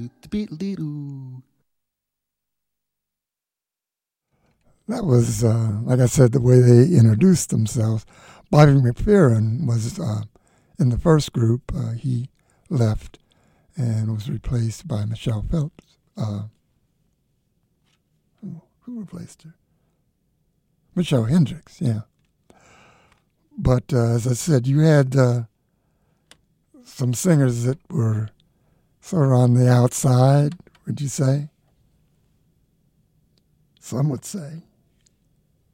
That was, like I said, the way they introduced themselves. Bobby McFerrin was in the first group. He left and was replaced by Michelle Phillips. Who replaced her? Michelle Hendricks, yeah. But as I said, you had some singers that were sort of on the outside, would you say? Some would say.